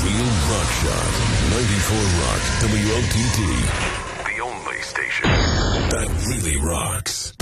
Real Rock Shot. 94 Rock. WOTD. The only station that really rocks.